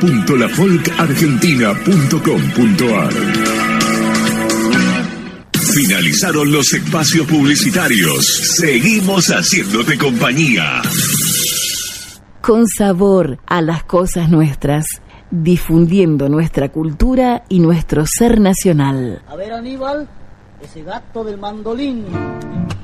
www.lafolkargentina.com.ar. Finalizaron los espacios publicitarios. Seguimos haciéndote compañía. Con sabor a las cosas nuestras, difundiendo nuestra cultura y nuestro ser nacional. A ver, Aníbal, ese gato del mandolín.